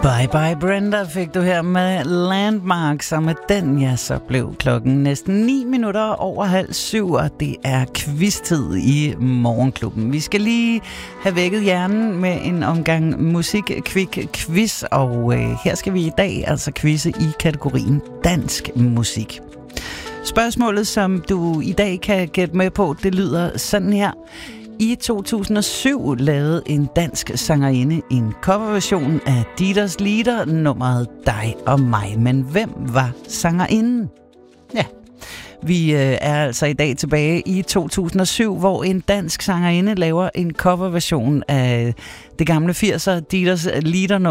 Bye Bye Brenda fik du her med Landmarks, og med den, ja, så blev klokken næsten 7:09, og det er quiz-tid i Morgenklubben. Vi skal lige have vækket hjernen med en omgang musik-quiz, og her skal vi i dag altså quizze i kategorien dansk musik. Spørgsmålet, som du i dag kan gætte med på, det lyder sådan her. I 2007 lavede en dansk sangerinde en coverversion af Dieters Lieder, nummeret Dig og mig. Men hvem var sangerinden? Ja, vi er altså i dag tilbage i 2007, hvor en dansk sangerinde laver en coverversion af det gamle 80'er Dieters Lieder